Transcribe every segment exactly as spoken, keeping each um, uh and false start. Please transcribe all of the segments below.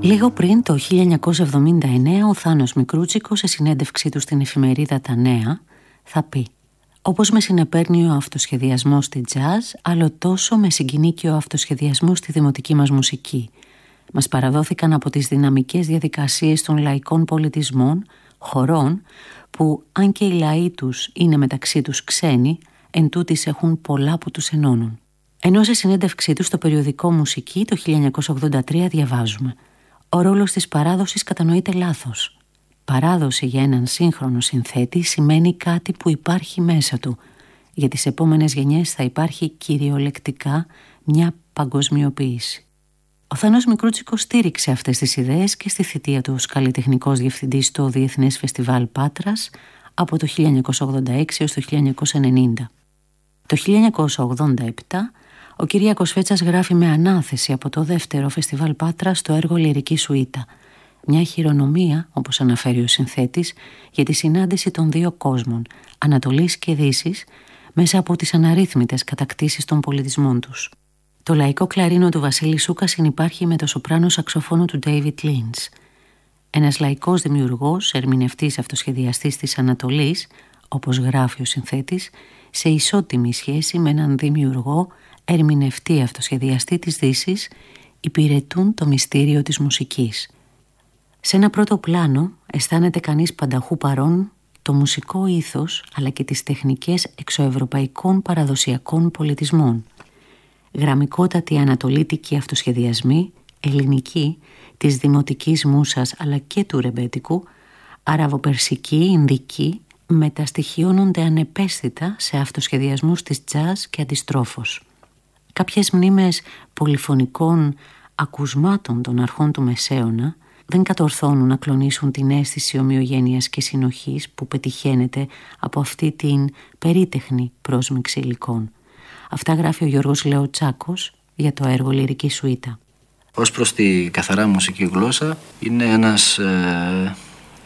Λίγο πριν το χίλια εννιακόσια εβδομήντα εννέα ο Θάνος Μικρούτσικος σε συνέντευξή του στην εφημερίδα Τα Νέα θα πει: «Όπως με συνεπέρνει ο αυτοσχεδιασμός στη jazz, άλλο τόσο με συγκινεί και ο αυτοσχεδιασμός στη δημοτική μας μουσική. Μας παραδόθηκαν από τις δυναμικές διαδικασίες των λαϊκών πολιτισμών, χωρών που αν και οι λαοί τους είναι μεταξύ τους ξένοι, εντούτοις έχουν πολλά που τους ενώνουν». Ενώ σε συνέντευξή του στο περιοδικό Μουσική το χίλια εννιακόσια ογδόντα τρία διαβάζουμε: «Ο ρόλος της παράδοσης κατανοείται λάθος. Παράδοση για έναν σύγχρονο συνθέτη σημαίνει κάτι που υπάρχει μέσα του. Για τις επόμενες γενιές θα υπάρχει κυριολεκτικά μια παγκοσμιοποίηση». Ο Θάνος Μικρούτσικος στήριξε αυτές τις ιδέες και στη θητεία του ως καλλιτεχνικός διευθυντής στο Διεθνές Φεστιβάλ Πάτρας από το χίλια εννιακόσια ογδόντα έξι έως το χίλια εννιακόσια ενενήντα. Το χίλια εννιακόσια ογδόντα επτά ο Κυριάκος Φέτσας γράφει με ανάθεση από το δεύτερο Φεστιβάλ Πάτρας το έργο «Λυρική Σουίτα». Μια χειρονομία, όπως αναφέρει ο συνθέτης, για τη συνάντηση των δύο κόσμων, Ανατολής και Δύσης, μέσα από τις αναρρύθμιτες κατακτήσεις των πολιτισμών τους. Το λαϊκό κλαρίνο του Βασίλη Σούκα συνυπάρχει με το σοπράνο σαξοφόνο του David Lynch. Ένας λαϊκός δημιουργός, ερμηνευτής αυτοσχεδιαστής της Ανατολής, όπως γράφει ο συνθέτης, σε ισότιμη σχέση με έναν δημιουργό, ερμηνευτή αυτοσχεδιαστή της Δύσης, υπηρετούν το μυστήριο της μουσικής. Σε ένα πρώτο πλάνο αισθάνεται κανείς πανταχού παρόν το μουσικό ήθος αλλά και τις τεχνικές εξωευρωπαϊκών παραδοσιακών πολιτισμών. Γραμμικότατοι ανατολίτικοι αυτοσχεδιασμοί, ελληνικοί, της δημοτικής μούσας αλλά και του ρεμπέτικου, αραβοπερσικοί, ινδικοί, μεταστοιχιώνονται ανεπαίσθητα σε αυτοσχεδιασμούς της jazz και αντιστρόφως. Κάποιες μνήμες πολυφωνικών ακουσμάτων των αρχών του Μεσαίωνα δεν κατορθώνουν να κλονίσουν την αίσθηση ομοιογένειας και συνοχής που πετυχαίνεται από αυτή την περίτεχνη πρόσμιξη υλικών. Αυτά γράφει ο Γιώργος Λεοτσάκος για το έργο «Λυρική Σουίτα». Ως προς τη καθαρά μουσική γλώσσα, είναι ένας ε,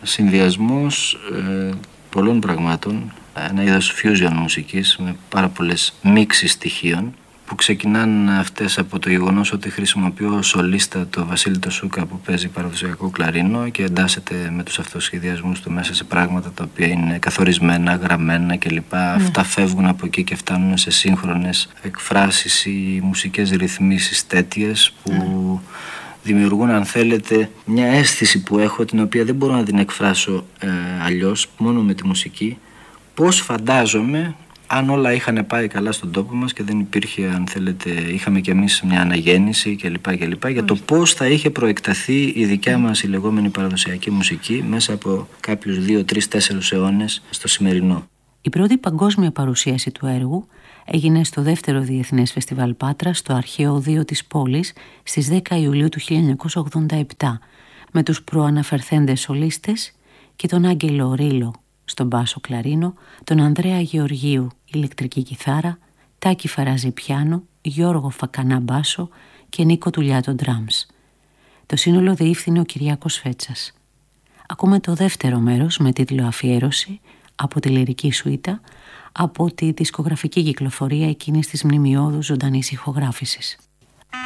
συνδυασμός ε, πολλών πραγμάτων, ένα είδος fusion μουσικής με πάρα πολλές μίξεις στοιχείων, που ξεκινάνε αυτές από το γεγονός ότι χρησιμοποιώ σολίστα το Βασίλη το Σούκα που παίζει παραδοσιακό κλαρίνο και εντάσσεται με τους αυτοσχεδιασμούς του μέσα σε πράγματα τα οποία είναι καθορισμένα, γραμμένα κλπ. Mm. Αυτά φεύγουν από εκεί και φτάνουν σε σύγχρονες εκφράσεις ή μουσικές ρυθμίσεις τέτοιες που mm. δημιουργούν, αν θέλετε, μια αίσθηση που έχω, την οποία δεν μπορώ να την εκφράσω ε, αλλιώς, μόνο με τη μουσική. Πώς φαντάζομαι αν όλα είχαν πάει καλά στον τόπο μας και δεν υπήρχε, αν θέλετε, είχαμε κι εμείς μια αναγέννηση κλπ. κλπ για το πώς θα είχε προεκταθεί η δικιά μας η λεγόμενη παραδοσιακή μουσική μέσα από κάποιους δύο, τρεις, τέσσερις αιώνες στο σημερινό. Η πρώτη παγκόσμια παρουσίαση του έργου έγινε στο δεύτερο Διεθνές Φεστιβάλ Πάτρας στο Αρχαίο Οδείο της πόλης στις δέκα Ιουλίου του χίλια εννιακόσια ογδόντα επτά με τους προαναφερθέντες σολίστες και τον Άγγελο Ρίλο στον μπάσο κλαρίνο, τον Ανδρέα Γεωργίου ηλεκτρική κιθάρα, Τάκη Φαράζη πιάνο, Γιώργο Φακανά μπάσο και Νίκο Τουλιάτο ντράμς. Το σύνολο διεύθυνε ο Κυριάκος Φέτσας. Ακούμε το δεύτερο μέρος με τίτλο «Αφιέρωση» από τη Λυρική Σουίτα από τη δισκογραφική κυκλοφορία εκείνης της μνημειώδους ζωντανής ηχογράφησης.